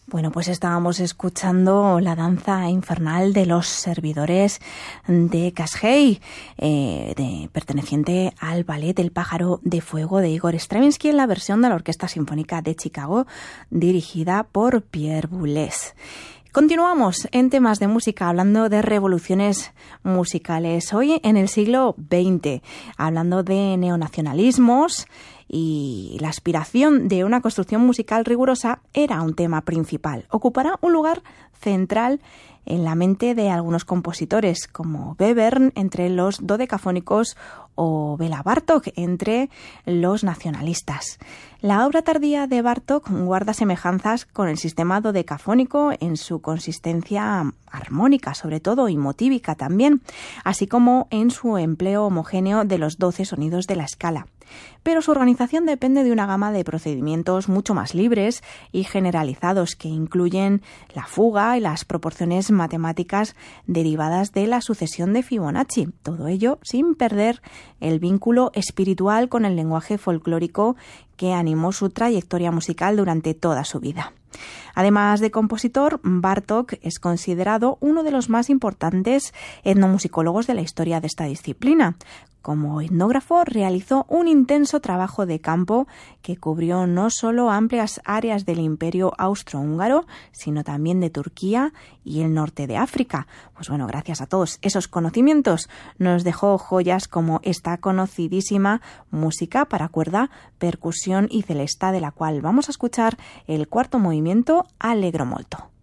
Bueno, pues estábamos escuchando la danza infernal de los servidores de Casgey, perteneciente al ballet El pájaro de fuego de Igor Stravinsky en la versión de la Orquesta Sinfónica de Chicago, dirigida por Pierre Boulez. Continuamos en temas de música, hablando de revoluciones musicales. Hoy en el siglo XX, hablando de neonacionalismos, y la aspiración de una construcción musical rigurosa era un tema principal. Ocupará un lugar central en la mente de algunos compositores, como Webern entre los dodecafónicos o Béla Bartók entre los nacionalistas. La obra tardía de Bartók guarda semejanzas con el sistema dodecafónico en su consistencia armónica, sobre todo, y motívica también, así como en su empleo homogéneo de los 12 sonidos de la escala. Pero su organización depende de una gama de procedimientos mucho más libres y generalizados que incluyen la fuga y las proporciones matemáticas derivadas de la sucesión de Fibonacci. Todo ello sin perder el vínculo espiritual con el lenguaje folclórico que animó su trayectoria musical durante toda su vida. Además de compositor, Bartók es considerado uno de los más importantes etnomusicólogos de la historia de esta disciplina. Como etnógrafo, realizó un intenso trabajo de campo que cubrió no solo amplias áreas del Imperio Austrohúngaro, sino también de Turquía y el norte de África. Pues bueno, gracias a todos esos conocimientos nos dejó joyas como esta conocidísima música para cuerda, percusión y celesta, de la cual vamos a escuchar el cuarto movimiento, Allegro molto.